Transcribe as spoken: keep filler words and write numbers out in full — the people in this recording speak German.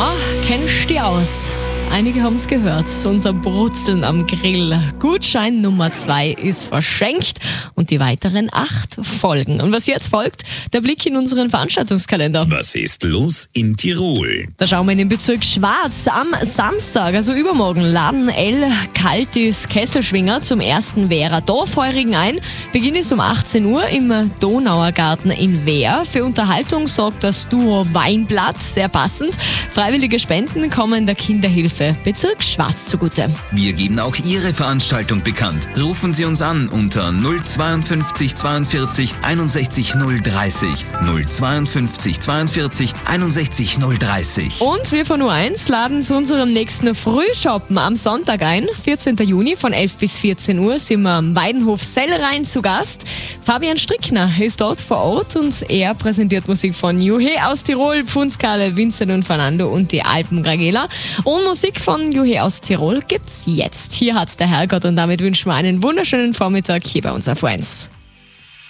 Na, kennst du die aus? Einige haben es gehört, unser Brutzeln am Grill. Gutschein Nummer zwei ist verschenkt und die weiteren acht folgen. Und was jetzt folgt, der Blick in unseren Veranstaltungskalender. Was ist los in Tirol? Da schauen wir in den Bezirk Schwarz. Am Samstag, also übermorgen, laden El Kaltis Kesselschwinger zum ersten Wehrer Dorfheurigen ein. Beginn ist um achtzehn Uhr im Donauer Garten in Wehr. Für Unterhaltung sorgt das Duo Weinblatt, sehr passend. Freiwillige Spenden kommen der Kinderhilfe Bezirk Schwarz zugute. Wir geben auch Ihre Veranstaltung bekannt. Rufen Sie uns an unter null zweiundfünfzig zweiundvierzig einundsechzig null dreißig. null zweiundfünfzig zweiundvierzig einundsechzig null dreißig. Und wir von U eins laden zu unserem nächsten Frühshoppen am Sonntag ein. vierzehnten Juni von elf bis vierzehn Uhr sind wir am Weidenhof Sellrein zu Gast. Fabian Strickner ist dort vor Ort und er präsentiert Musik von Juhe aus Tirol, Pfunskale, Vincent und Fernando und die Alpengragela. Und Musik von Juhe aus Tirol gibt's jetzt. Hier hat's der Herrgott und damit wünschen wir einen wunderschönen Vormittag hier bei uns auf U eins.